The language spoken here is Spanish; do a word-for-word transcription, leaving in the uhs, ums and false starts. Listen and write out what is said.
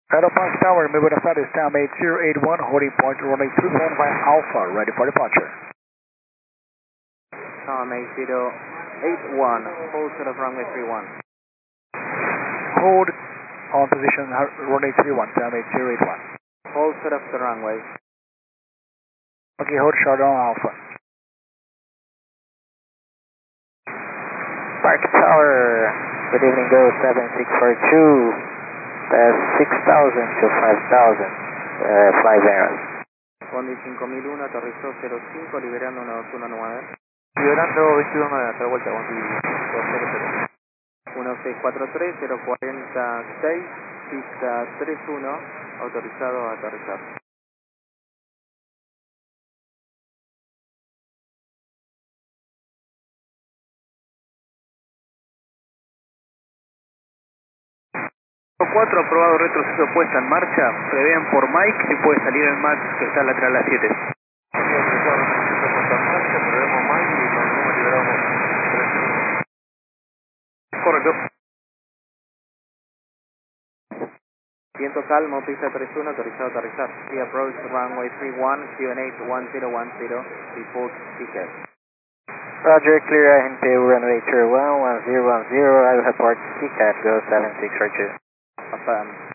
Aeropark Tower, muy buenas tardes, Town eight zero eight one, holding point runway three one by Alpha, ready for departure. Town eight zero eight one, hold set of runway three one. Hold on position, runway three one, Town eight zero eight one. Hold set of the runway. Okay, hold short on Alpha. Park Tower, good evening, go seven six four two, that's six thousand to five thousand, uh, fly Veras. Bondi cinco mil uno, aterrizó cero cinco, liberando uno dos uno nueve. Liberando veintiuno nueve, otra vuelta, Bondi dos cero cero. uno seis cuatro tres, cero cuatro seis, pista tres uno, autorizado a aterrizar. cuatro aprobado, retroceso puesta en marcha, prevean por Mike si puede salir el Max que está lateral a las siete. Correcto. Viento calmo, pista tres uno, autorizado a aterrizar. We approach runway three one, Q N eight one zero one zero, report ticket. Roger, clear I N P runway three one one zero one zero, I will report C C A T, go seven six four two. Affirm.